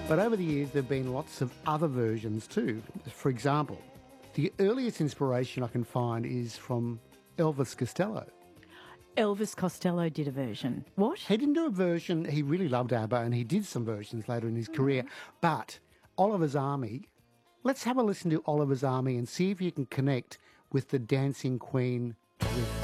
But over the years, there have been lots of other versions too. For example, the earliest inspiration I can find is from Elvis Costello. Elvis Costello did a version. What? He didn't do a version. He really loved ABBA, and he did some versions later in his career. But Oliver's Army, let's have a listen to Oliver's Army and see if you can connect with the Dancing Queen riff.